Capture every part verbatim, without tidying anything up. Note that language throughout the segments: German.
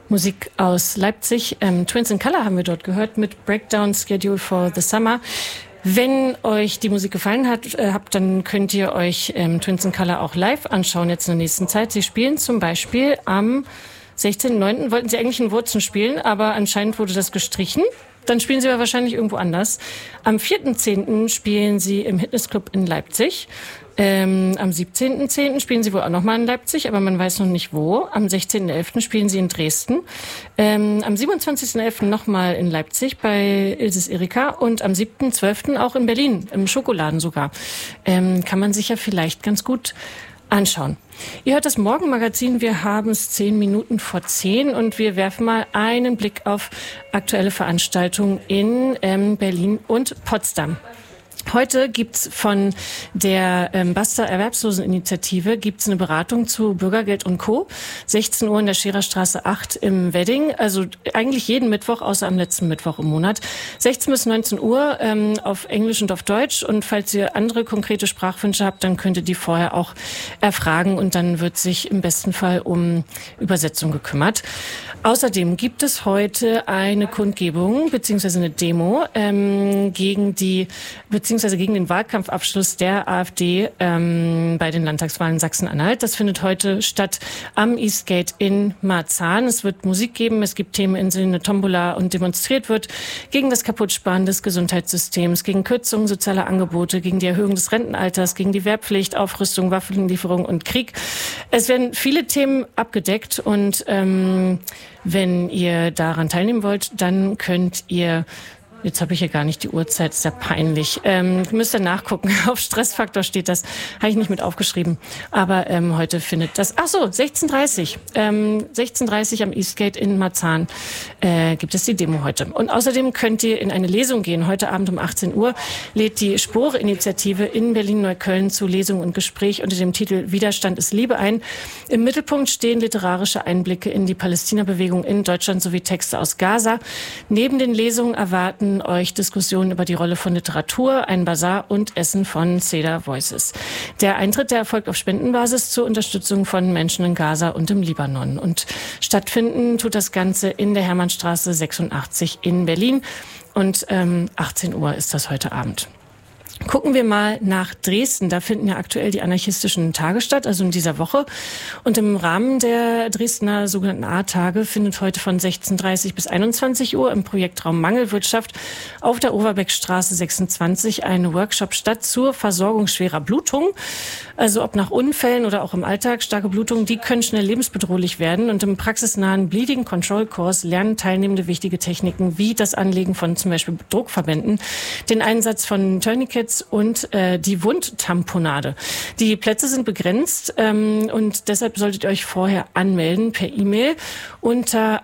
Musik aus Leipzig. Ähm, Twins in Color haben wir dort gehört mit Breakdown Schedule for the Summer. Wenn euch die Musik gefallen hat, äh, habt, dann könnt ihr euch ähm, Twins in Color auch live anschauen jetzt in der nächsten Zeit. Sie spielen zum Beispiel am sechzehnten neunten wollten sie eigentlich in Wurzen spielen, aber anscheinend wurde das gestrichen. Dann spielen sie aber wahrscheinlich irgendwo anders. Am vierten zehnten spielen sie im Fitnessclub in Leipzig. Ähm, am siebzehnten zehnten spielen sie wohl auch nochmal in Leipzig, aber man weiß noch nicht wo. Am sechzehnten elften spielen sie in Dresden. Ähm, am siebenundzwanzigsten elften nochmal in Leipzig bei Ilses Erika und am siebten zwölften auch in Berlin, im Schokoladen sogar. Ähm, kann man sich ja vielleicht ganz gut anschauen. Ihr hört das Morgenmagazin, wir haben es zehn Minuten vor zehn und wir werfen mal einen Blick auf aktuelle Veranstaltungen in ähm, Berlin und Potsdam. Heute gibt's von der ähm, Basta Erwerbsloseninitiative gibt's eine Beratung zu Bürgergeld und Co. sechzehn Uhr in der Schererstraße acht im Wedding. Also eigentlich jeden Mittwoch, außer am letzten Mittwoch im Monat. sechzehn bis neunzehn Uhr ähm, auf Englisch und auf Deutsch. Und falls ihr andere konkrete Sprachwünsche habt, dann könnt ihr die vorher auch erfragen. Und dann wird sich im besten Fall um Übersetzung gekümmert. Außerdem gibt es heute eine Kundgebung beziehungsweise eine Demo ähm, gegen die beziehungsweise gegen den Wahlkampfabschluss der AfD ähm, bei den Landtagswahlen Sachsen-Anhalt. Das findet heute statt am Eastgate in Marzahn. Es wird Musik geben, es gibt Themeninseln, eine Tombola und demonstriert wird gegen das Kaputtsparen des Gesundheitssystems, gegen Kürzungen sozialer Angebote, gegen die Erhöhung des Rentenalters, gegen die Wehrpflicht, Aufrüstung, Waffenlieferung und Krieg. Es werden viele Themen abgedeckt und ähm, wenn ihr daran teilnehmen wollt, dann könnt ihr, jetzt habe ich hier gar nicht die Uhrzeit, ist ja peinlich, ähm, müsst ihr nachgucken, auf Stressfaktor steht das, habe ich nicht mit aufgeschrieben, aber ähm, heute findet das, ach so, sechzehn Uhr dreißig, ähm, sechzehn Uhr dreißig am Eastgate in Marzahn äh, gibt es die Demo heute. Und außerdem könnt ihr in eine Lesung gehen. Heute Abend um achtzehn Uhr lädt die Spore-Initiative in Berlin-Neukölln zu Lesung und Gespräch unter dem Titel Widerstand ist Liebe ein. Im Mittelpunkt stehen literarische Einblicke in die Palästina-Bewegung in Deutschland sowie Texte aus Gaza. Neben den Lesungen erwarten euch Diskussionen über die Rolle von Literatur, ein Basar und Essen von Cedar Voices. Der Eintritt, der erfolgt auf Spendenbasis zur Unterstützung von Menschen in Gaza und im Libanon. Und stattfinden tut das Ganze in der Hermannstraße sechsundachtzig in Berlin. Und ähm, achtzehn Uhr ist das heute Abend. Gucken wir mal nach Dresden. Da finden ja aktuell die anarchistischen Tage statt, also in dieser Woche. Und im Rahmen der Dresdner sogenannten A-Tage findet heute von sechzehn Uhr dreißig bis einundzwanzig Uhr im Projektraum Mangelwirtschaft auf der Overbeckstraße sechsundzwanzig ein Workshop statt zur Versorgung schwerer Blutung. Also ob nach Unfällen oder auch im Alltag starke Blutungen, die können schnell lebensbedrohlich werden. Und im praxisnahen Bleeding Control Kurs lernen Teilnehmende wichtige Techniken wie das Anlegen von zum Beispiel Druckverbänden, den Einsatz von Tourniquets und äh, die Wundtamponade. Die Plätze sind begrenzt ähm, und deshalb solltet ihr euch vorher anmelden per E-Mail unter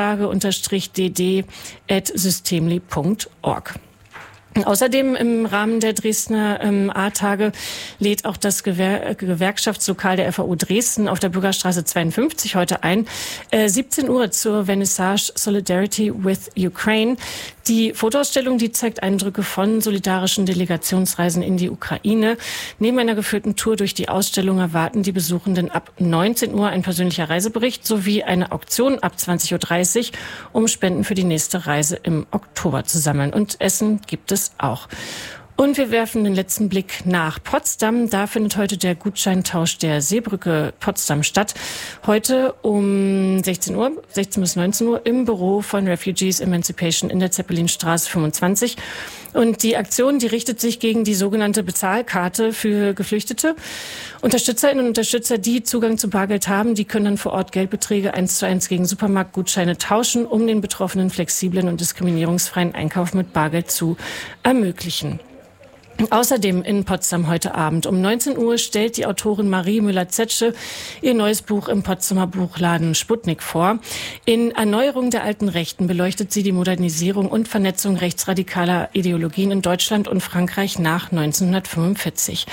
atage d d at systemli punkt org. Außerdem im Rahmen der Dresdner ähm, A-Tage lädt auch das Gewer- Gewerkschaftslokal der F A U Dresden auf der Bürgerstraße zweiundfünfzig heute ein. Äh, siebzehn Uhr zur Vernissage Solidarity with Ukraine. Die Fotoausstellung, die zeigt Eindrücke von solidarischen Delegationsreisen in die Ukraine. Neben einer geführten Tour durch die Ausstellung erwarten die Besuchenden ab neunzehn Uhr ein persönlicher Reisebericht sowie eine Auktion ab zwanzig Uhr dreißig, um Spenden für die nächste Reise im Oktober zu sammeln. Und Essen gibt es auch. Und wir werfen den letzten Blick nach Potsdam. Da findet heute der Gutscheintausch der Seebrücke Potsdam statt. Heute um sechzehn Uhr, sechzehn bis neunzehn Uhr im Büro von Refugees Emancipation in der Zeppelinstraße fünfundzwanzig. Und die Aktion, die richtet sich gegen die sogenannte Bezahlkarte für Geflüchtete. Unterstützerinnen und Unterstützer, die Zugang zu Bargeld haben, die können dann vor Ort Geldbeträge eins zu eins gegen Supermarktgutscheine tauschen, um den Betroffenen flexiblen und diskriminierungsfreien Einkauf mit Bargeld zu ermöglichen. Außerdem in Potsdam heute Abend um neunzehn Uhr stellt die Autorin Marie Müller-Zetsche ihr neues Buch im Potsdamer Buchladen Sputnik vor. In Erneuerung der alten Rechten beleuchtet sie die Modernisierung und Vernetzung rechtsradikaler Ideologien in Deutschland und Frankreich nach neunzehnhundertfünfundvierzig.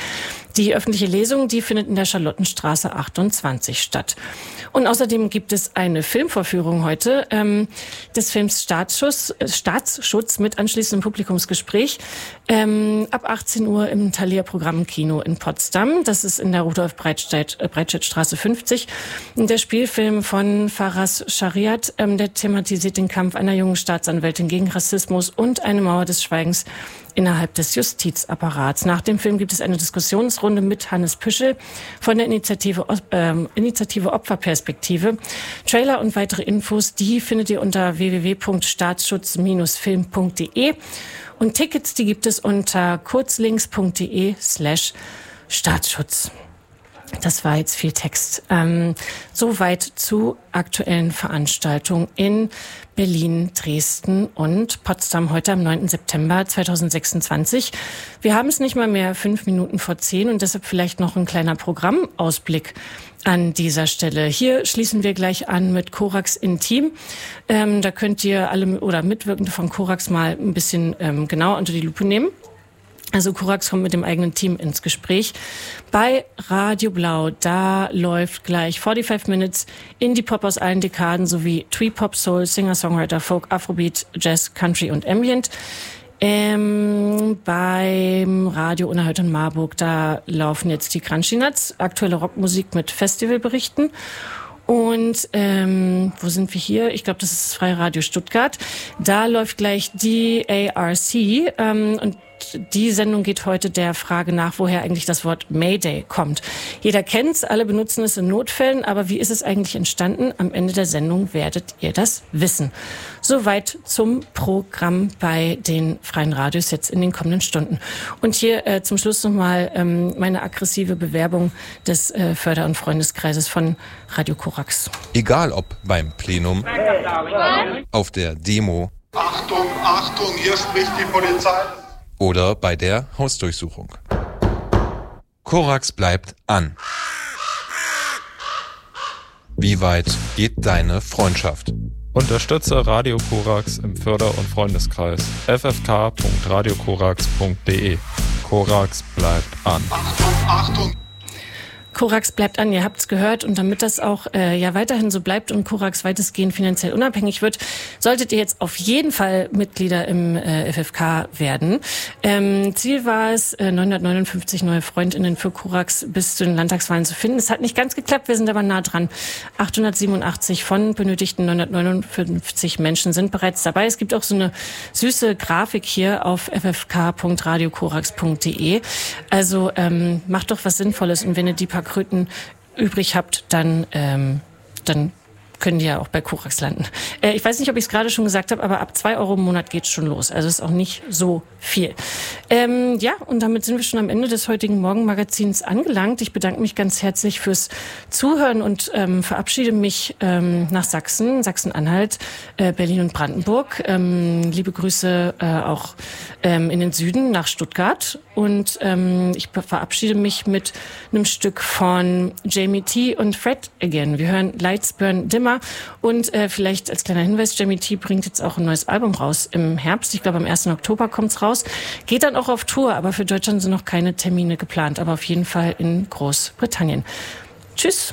Die öffentliche Lesung, die findet in der Charlottenstraße achtundzwanzig statt. Und außerdem gibt es eine Filmvorführung heute ähm, des Films Staatsschutz, äh, Staatsschutz mit anschließendem Publikumsgespräch ähm, ab achtzehn Uhr im Thalia Programmkino in Potsdam. Das ist in der Rudolf Breitstedt, äh, Breitscheidstraße fünfzig. Und der Spielfilm von Faraz Shariat, ähm, der thematisiert den Kampf einer jungen Staatsanwältin gegen Rassismus und eine Mauer des Schweigens innerhalb des Justizapparats. Nach dem Film gibt es eine Diskussionsrunde mit Hannes Püschel von der Initiative, äh, Initiative Opferperspektive. Trailer und weitere Infos, die findet ihr unter w w w punkt staatsschutz Bindestrich film punkt d e und Tickets, die gibt es unter kurzlinks punkt d e slash Staatsschutz. Das war jetzt viel Text. Ähm, soweit zu aktuellen Veranstaltungen in Berlin, Dresden und Potsdam heute am neunten September zweitausendsechsundzwanzig. Wir haben es nicht mal mehr fünf Minuten vor zehn und deshalb vielleicht noch ein kleiner Programmausblick an dieser Stelle. Hier schließen wir gleich an mit Korax Intim. Ähm, da könnt ihr alle oder Mitwirkende von Korax mal ein bisschen ähm, genauer unter die Lupe nehmen. Also Korax kommt mit dem eigenen Team ins Gespräch. Bei Radio Blau, da läuft gleich forty-five Minutes Indie-Pop aus allen Dekaden sowie Twee-Pop, Soul, Singer-Songwriter, Folk, Afrobeat, Jazz, Country und Ambient. Ähm, beim Radio Unerhört in Marburg, da laufen jetzt die Crunchy Nuts, aktuelle Rockmusik mit Festivalberichten. Und ähm, wo sind wir hier? Ich glaube, das ist das Freie Radio Stuttgart. Da läuft gleich die A R C ähm, und die Sendung geht heute der Frage nach, woher eigentlich das Wort Mayday kommt. Jeder kennt's, alle benutzen es in Notfällen, aber wie ist es eigentlich entstanden? Am Ende der Sendung werdet ihr das wissen. Soweit zum Programm bei den Freien Radios jetzt in den kommenden Stunden. Und hier äh, zum Schluss nochmal ähm, meine aggressive Bewerbung des äh, Förder- und Freundeskreises von Radio Korax. Egal ob beim Plenum, auf der Demo, Achtung, Achtung, hier spricht die Polizei. Oder bei der Hausdurchsuchung. Korax bleibt an. Wie weit geht deine Freundschaft? Unterstütze Radio Korax im Förder- und Freundeskreis f f k punkt radio korax punkt d e. Korax bleibt an. Achtung, Achtung. Korax bleibt an, ihr habt's gehört, und damit das auch äh, ja weiterhin so bleibt und Korax weitestgehend finanziell unabhängig wird, solltet ihr jetzt auf jeden Fall Mitglieder im äh, F F K werden. Ähm, Ziel war es, äh, neunhundertneunundfünfzig neue FreundInnen für Korax bis zu den Landtagswahlen zu finden. Es hat nicht ganz geklappt, wir sind aber nah dran. achthundertsiebenundachtzig von benötigten neunhundertneunundfünfzig Menschen sind bereits dabei. Es gibt auch so eine süße Grafik hier auf f f k punkt radio korax punkt d e. Also ähm, macht doch was Sinnvolles, und wenn ihr die paar Kröten übrig habt, dann, ähm, dann können die ja auch bei Korax landen. Äh, ich weiß nicht, ob ich es gerade schon gesagt habe, aber ab zwei Euro im Monat geht's schon los. Also ist auch nicht so viel. Ähm, ja, und damit sind wir schon am Ende des heutigen Morgenmagazins angelangt. Ich bedanke mich ganz herzlich fürs Zuhören und ähm, verabschiede mich ähm, nach Sachsen, Sachsen-Anhalt, äh, Berlin und Brandenburg. Ähm, liebe Grüße äh, auch ähm, in den Süden nach Stuttgart. Und ähm, ich verabschiede mich mit einem Stück von Jamie T. und Fred Again. Wir hören Lights Burn Dimmer. Und äh, vielleicht als kleiner Hinweis, Jamie T. bringt jetzt auch ein neues Album raus im Herbst. Ich glaube, am ersten Oktober kommt's raus. Geht dann auch auf Tour, aber für Deutschland sind noch keine Termine geplant. Aber auf jeden Fall in Großbritannien. Tschüss.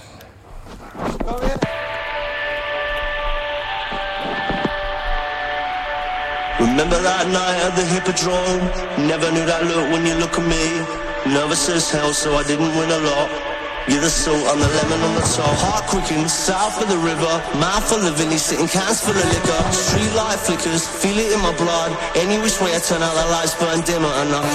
Remember that night at the Hippodrome? Never knew that look when you look at me. Nervous as hell, so I didn't win a lot. You're the salt on the lemon on the top. Heart quickens, south of the river. Mouth full of Vinny, sitting cans full of liquor. Street light flickers, feel it in my blood. Any which way I turn out, the lights burn dimmer and I